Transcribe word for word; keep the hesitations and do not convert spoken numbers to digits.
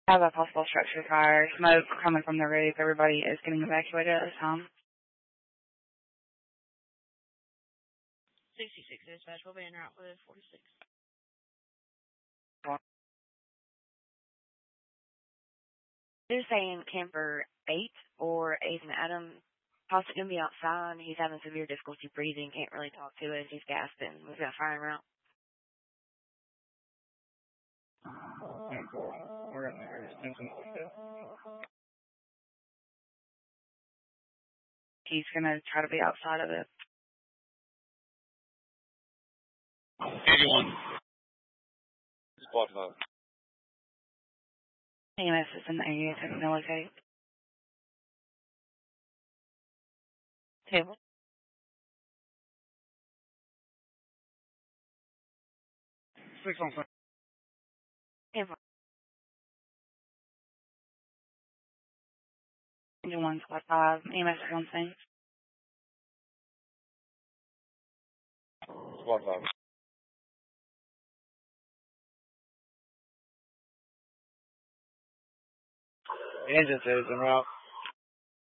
Have a possible structure fire, smoke coming from the roof. Everybody is getting evacuated at this time. sixty-six dispatch, we'll be en route with forty-six. They're saying camper eight or Ethan Adam possibly going to be outside. He's having severe difficulty breathing, can't really talk to us. He's gasping. We've got fire him out. We're gonna He's going to try to be outside of it. eighty-one. Squad five. E M S is in the area, taking the locate. Table. Six on six. Table. one squad five. E M S is on scene. Squad five. The engine says en route.